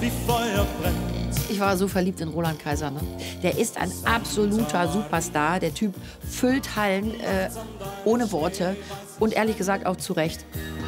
wie Feuer brennt. Ich war so verliebt in Roland Kaiser. Ne? Der ist ein absoluter Superstar. Der Typ füllt Hallen ohne Worte und ehrlich gesagt auch zu Recht.